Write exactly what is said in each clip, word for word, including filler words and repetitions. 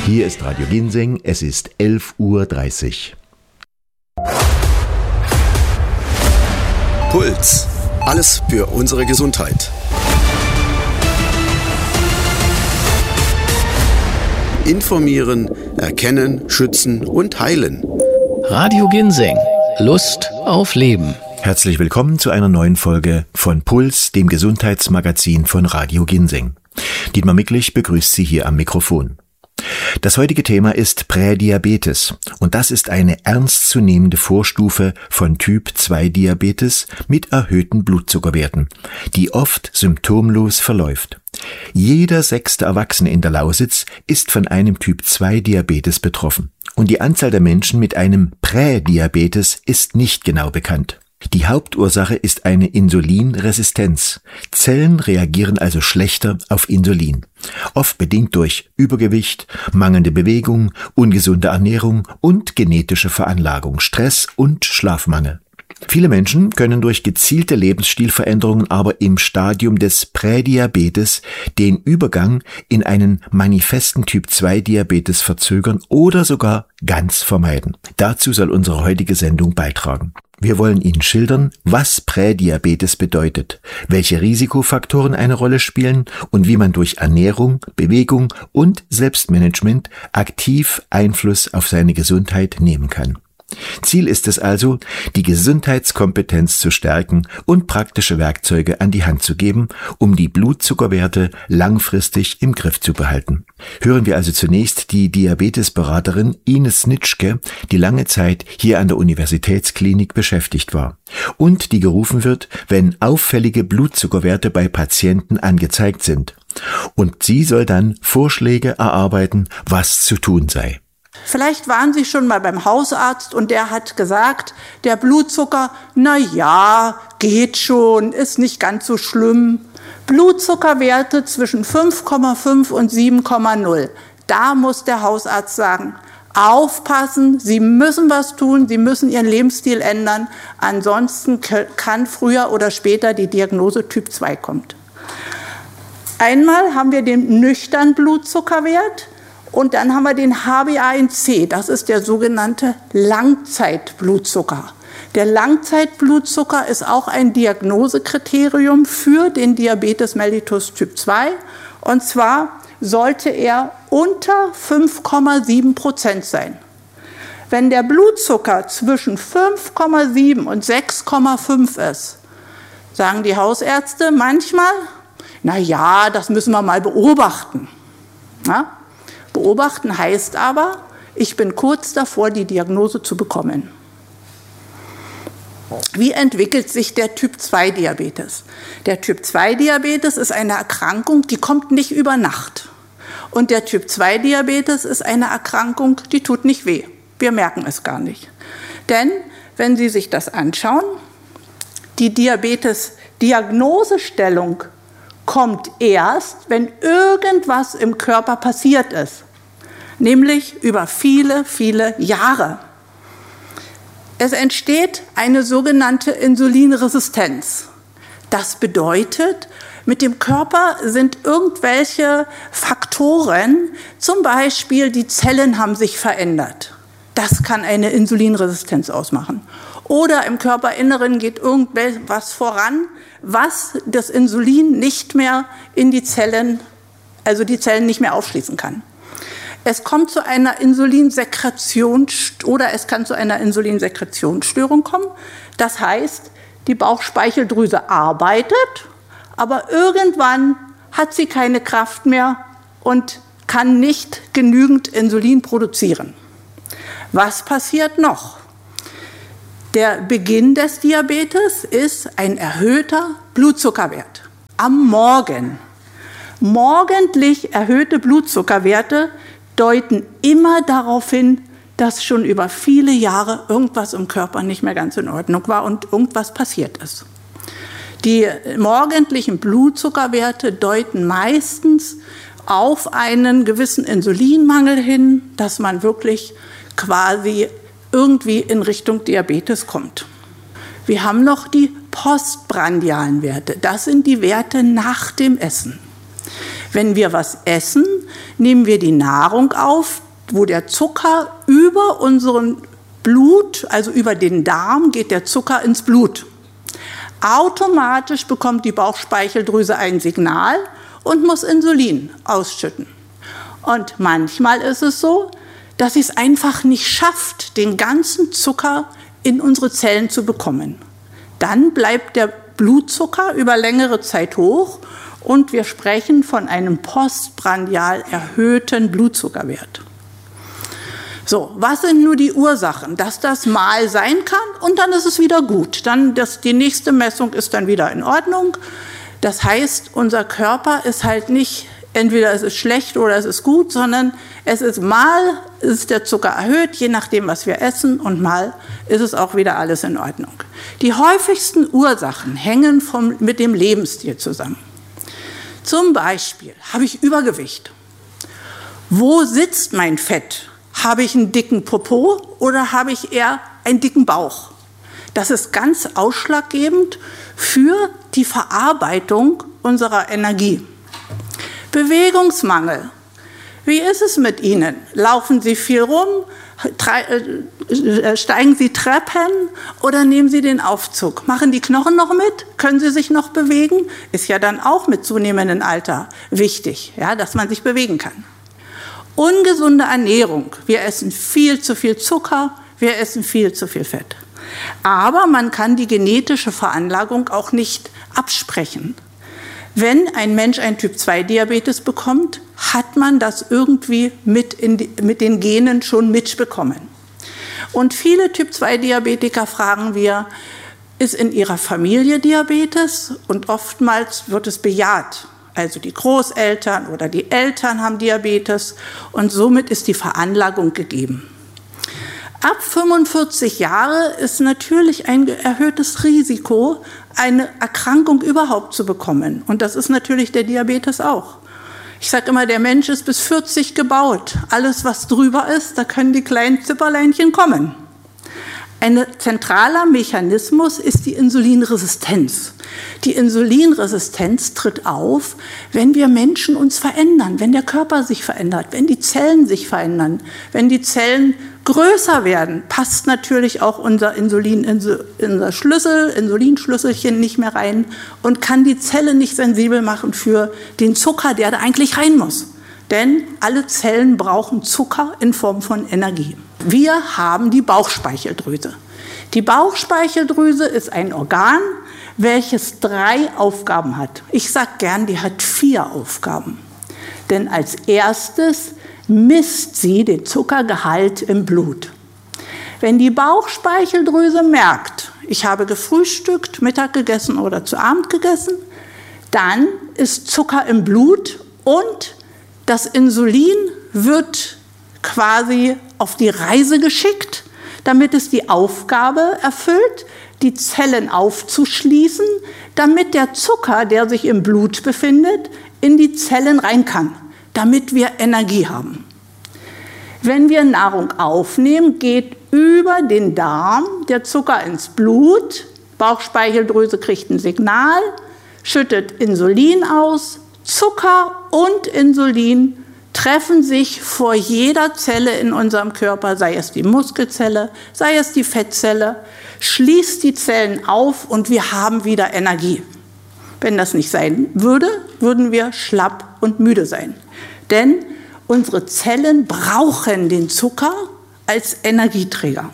Hier ist Radio Ginseng, es ist elf Uhr dreißig. Puls. Alles für unsere Gesundheit. Informieren, erkennen, schützen und heilen. Radio Ginseng. Lust auf Leben. Herzlich willkommen zu einer neuen Folge von Puls, dem Gesundheitsmagazin von Radio Ginseng. Dietmar Micklich begrüßt Sie hier am Mikrofon. Das heutige Thema ist Prädiabetes und das ist eine ernstzunehmende Vorstufe von Typ zwei Diabetes mit erhöhten Blutzuckerwerten, die oft symptomlos verläuft. Jeder sechste Erwachsene in der Lausitz ist von einem Typ zwei Diabetes betroffen und die Anzahl der Menschen mit einem Prädiabetes ist nicht genau bekannt. Die Hauptursache ist eine Insulinresistenz. Zellen reagieren also schlechter auf Insulin, oft bedingt durch Übergewicht, mangelnde Bewegung, ungesunde Ernährung und genetische Veranlagung, Stress und Schlafmangel. Viele Menschen können durch gezielte Lebensstilveränderungen aber im Stadium des Prädiabetes den Übergang in einen manifesten Typ zwei Diabetes verzögern oder sogar ganz vermeiden. Dazu soll unsere heutige Sendung beitragen. Wir wollen Ihnen schildern, was Prädiabetes bedeutet, welche Risikofaktoren eine Rolle spielen und wie man durch Ernährung, Bewegung und Selbstmanagement aktiv Einfluss auf seine Gesundheit nehmen kann. Ziel ist es also, die Gesundheitskompetenz zu stärken und praktische Werkzeuge an die Hand zu geben, um die Blutzuckerwerte langfristig im Griff zu behalten. Hören wir also zunächst die Diabetesberaterin Ines Nitschke, die lange Zeit hier an der Universitätsklinik beschäftigt war und die gerufen wird, wenn auffällige Blutzuckerwerte bei Patienten angezeigt sind. Und sie soll dann Vorschläge erarbeiten, was zu tun sei. Vielleicht waren Sie schon mal beim Hausarzt und der hat gesagt, der Blutzucker, na ja, geht schon, ist nicht ganz so schlimm. Blutzuckerwerte zwischen fünf Komma fünf und sieben Komma null. Da muss der Hausarzt sagen, aufpassen, Sie müssen was tun, Sie müssen Ihren Lebensstil ändern, ansonsten kann früher oder später die Diagnose Typ zwei kommen. Einmal haben wir den nüchternen Blutzuckerwert. Und dann haben wir den H b A eins C, das ist der sogenannte Langzeitblutzucker. Der Langzeitblutzucker ist auch ein Diagnosekriterium für den Diabetes mellitus Typ zwei. Und zwar sollte er unter fünf Komma sieben Prozent sein. Wenn der Blutzucker zwischen fünf Komma sieben und sechs Komma fünf ist, sagen die Hausärzte manchmal, na ja, das müssen wir mal beobachten. Na? Beobachten heißt aber, ich bin kurz davor, die Diagnose zu bekommen. Wie entwickelt sich der Typ zwei Diabetes? Der Typ zwei Diabetes ist eine Erkrankung, die kommt nicht über Nacht. Und der Typ zwei Diabetes ist eine Erkrankung, die tut nicht weh. Wir merken es gar nicht. Denn wenn Sie sich das anschauen, die Diabetes-Diagnosestellung kommt erst, wenn irgendwas im Körper passiert ist, nämlich über viele, viele Jahre. Es entsteht eine sogenannte Insulinresistenz. Das bedeutet, mit dem Körper sind irgendwelche Faktoren, zum Beispiel die Zellen haben sich verändert. Das kann eine Insulinresistenz ausmachen. Oder im Körperinneren geht irgendwas voran, was das Insulin nicht mehr in die Zellen, also die Zellen nicht mehr aufschließen kann. Es kommt zu einer Insulinsekretion oder es kann zu einer Insulinsekretionsstörung kommen. Das heißt, die Bauchspeicheldrüse arbeitet, aber irgendwann hat sie keine Kraft mehr und kann nicht genügend Insulin produzieren. Was passiert noch? Der Beginn des Diabetes ist ein erhöhter Blutzuckerwert am Morgen. Morgendlich erhöhte Blutzuckerwerte deuten immer darauf hin, dass schon über viele Jahre irgendwas im Körper nicht mehr ganz in Ordnung war und irgendwas passiert ist. Die morgendlichen Blutzuckerwerte deuten meistens auf einen gewissen Insulinmangel hin, dass man wirklich quasi irgendwie in Richtung Diabetes kommt. Wir haben noch die postprandialen Werte. Das sind die Werte nach dem Essen. Wenn wir was essen, nehmen wir die Nahrung auf, wo der Zucker über unseren Blut, also über den Darm, geht der Zucker ins Blut. Automatisch bekommt die Bauchspeicheldrüse ein Signal und muss Insulin ausschütten. Und manchmal ist es so, dass sie es einfach nicht schafft, den ganzen Zucker in unsere Zellen zu bekommen. Dann bleibt der Blutzucker über längere Zeit hoch und wir sprechen von einem postprandial erhöhten Blutzuckerwert. So, was sind nur die Ursachen? Dass das mal sein kann und dann ist es wieder gut. Dann das, die nächste Messung ist dann wieder in Ordnung. Das heißt, unser Körper ist halt nicht, entweder es ist schlecht oder es ist gut, sondern es ist mal ist der Zucker erhöht, je nachdem, was wir essen, und mal ist es auch wieder alles in Ordnung. Die häufigsten Ursachen hängen vom, mit dem Lebensstil zusammen. Zum Beispiel habe ich Übergewicht. Wo sitzt mein Fett? Habe ich einen dicken Popo oder habe ich eher einen dicken Bauch? Das ist ganz ausschlaggebend für die Verarbeitung unserer Energie. Bewegungsmangel. Wie ist es mit Ihnen? Laufen Sie viel rum? Steigen Sie Treppen oder nehmen Sie den Aufzug? Machen die Knochen noch mit? Können Sie sich noch bewegen? Ist ja dann auch mit zunehmendem Alter wichtig, ja, dass man sich bewegen kann. Ungesunde Ernährung. Wir essen viel zu viel Zucker, wir essen viel zu viel Fett. Aber man kann die genetische Veranlagung auch nicht absprechen. Wenn ein Mensch einen Typ zwei Diabetes bekommt, hat man das irgendwie mit, in die, mit den Genen schon mitbekommen. Und viele Typ zwei Diabetiker fragen wir, ist in ihrer Familie Diabetes? Und oftmals wird es bejaht. Also die Großeltern oder die Eltern haben Diabetes und somit ist die Veranlagung gegeben. Ab fünfundvierzig Jahre ist natürlich ein erhöhtes Risiko, eine Erkrankung überhaupt zu bekommen. Und das ist natürlich der Diabetes auch. Ich sage immer, der Mensch ist bis vierzig gebaut. Alles, was drüber ist, da können die kleinen Zipperleinchen kommen. Ein zentraler Mechanismus ist die Insulinresistenz. Die Insulinresistenz tritt auf, wenn wir Menschen uns verändern, wenn der Körper sich verändert, wenn die Zellen sich verändern, wenn die Zellen größer werden, passt natürlich auch unser Insulin, unser Schlüssel, Insulinschlüsselchen nicht mehr rein und kann die Zelle nicht sensibel machen für den Zucker, der da eigentlich rein muss. Denn alle Zellen brauchen Zucker in Form von Energie. Wir haben die Bauchspeicheldrüse. Die Bauchspeicheldrüse ist ein Organ, welches drei Aufgaben hat. Ich sage gern, die hat vier Aufgaben. Denn als erstes misst sie den Zuckergehalt im Blut. Wenn die Bauchspeicheldrüse merkt, ich habe gefrühstückt, Mittag gegessen oder zu Abend gegessen, dann ist Zucker im Blut und das Insulin wird quasi auf die Reise geschickt, damit es die Aufgabe erfüllt, die Zellen aufzuschließen, damit der Zucker, der sich im Blut befindet, in die Zellen rein kann, damit wir Energie haben. Wenn wir Nahrung aufnehmen, geht über den Darm der Zucker ins Blut, Bauchspeicheldrüse kriegt ein Signal, schüttet Insulin aus, Zucker und Insulin treffen sich vor jeder Zelle in unserem Körper, sei es die Muskelzelle, sei es die Fettzelle, schließt die Zellen auf und wir haben wieder Energie. Wenn das nicht sein würde, würden wir schlapp und müde sein. Denn unsere Zellen brauchen den Zucker als Energieträger.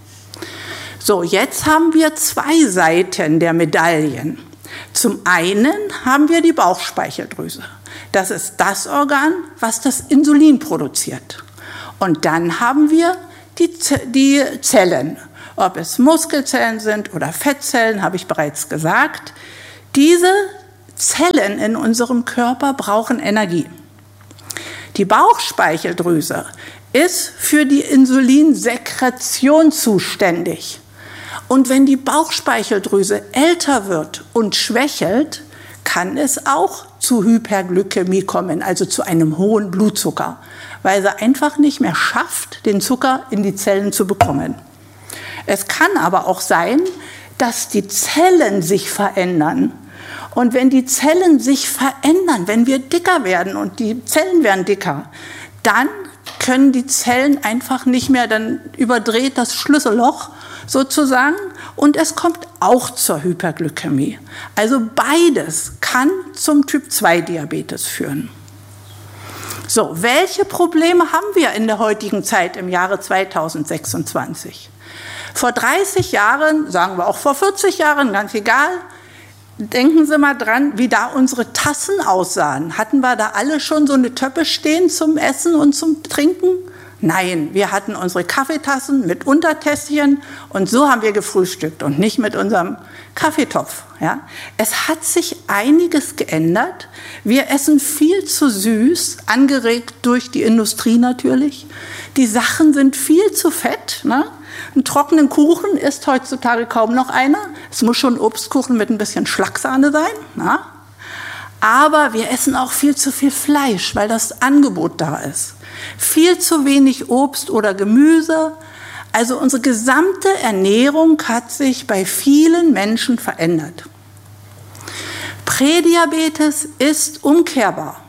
So, jetzt haben wir zwei Seiten der Medaillen. Zum einen haben wir die Bauchspeicheldrüse. Das ist das Organ, was das Insulin produziert. Und dann haben wir die, die Zellen. Ob es Muskelzellen sind oder Fettzellen, habe ich bereits gesagt. Diese Zellen in unserem Körper brauchen Energie. Die Bauchspeicheldrüse ist für die Insulinsekretion zuständig. Und wenn die Bauchspeicheldrüse älter wird und schwächelt, kann es auch zu Hyperglykämie kommen, also zu einem hohen Blutzucker, weil sie einfach nicht mehr schafft, den Zucker in die Zellen zu bekommen. Es kann aber auch sein, dass die Zellen sich verändern Und wenn die Zellen sich verändern, wenn wir dicker werden und die Zellen werden dicker, dann können die Zellen einfach nicht mehr, dann überdreht das Schlüsselloch sozusagen und es kommt auch zur Hyperglykämie. Also beides kann zum Typ zwei Diabetes führen. So, welche Probleme haben wir in der heutigen Zeit im Jahre zweitausendsechsundzwanzig? Vor dreißig Jahren, sagen wir auch vor vierzig Jahren, ganz egal, denken Sie mal dran, wie da unsere Tassen aussahen. Hatten wir da alle schon so eine Töppe stehen zum Essen und zum Trinken? Nein, wir hatten unsere Kaffeetassen mit Untertässchen und so haben wir gefrühstückt und nicht mit unserem Kaffeetopf. Ja? Es hat sich einiges geändert. Wir essen viel zu süß, angeregt durch die Industrie natürlich. Die Sachen sind viel zu fett. Ne? Einen trockenen Kuchen isst heutzutage kaum noch einer. Es muss schon Obstkuchen mit ein bisschen Schlagsahne sein. Ne? Aber wir essen auch viel zu viel Fleisch, weil das Angebot da ist. Viel zu wenig Obst oder Gemüse. Also unsere gesamte Ernährung hat sich bei vielen Menschen verändert. Prädiabetes ist umkehrbar.